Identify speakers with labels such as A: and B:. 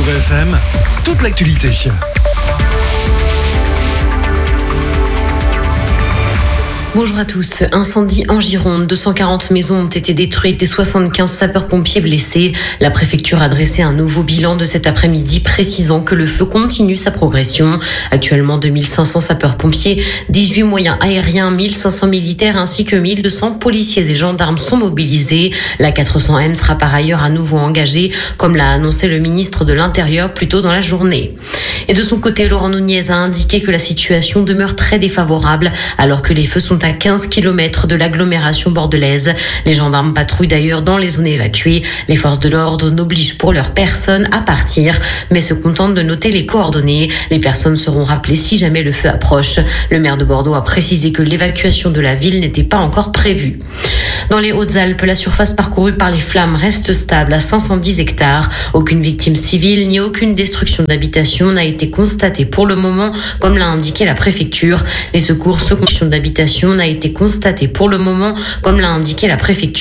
A: Radio VFM, toute l'actualité.
B: Bonjour à tous. Incendie en Gironde. 240 maisons ont été détruites et 75 sapeurs-pompiers blessés. La préfecture a dressé un nouveau bilan de cet après-midi, précisant que le feu continue sa progression. Actuellement, 2500 sapeurs-pompiers, 18 moyens aériens, 1500 militaires ainsi que 1200 policiers et gendarmes sont mobilisés. La 400M sera par ailleurs à nouveau engagée, comme l'a annoncé le ministre de l'Intérieur plus tôt dans la journée. Et de son côté, Laurent Nunez a indiqué que la situation demeure très défavorable alors que les feux sont à 15 km de l'agglomération bordelaise. Les gendarmes patrouillent d'ailleurs dans les zones évacuées. Les forces de l'ordre n'obligent pour leur personne à partir, mais se contentent de noter les coordonnées. Les personnes seront rappelées si jamais le feu approche. Le maire de Bordeaux a précisé que l'évacuation de la ville n'était pas encore prévue. Dans les Hautes-Alpes, la surface parcourue par les flammes reste stable à 510 hectares. Aucune victime civile ni aucune destruction d'habitation n'a été constatée pour le moment, comme l'a indiqué la préfecture. Les secours d'habitation n'a été constaté pour le moment, comme l'a indiqué la préfecture.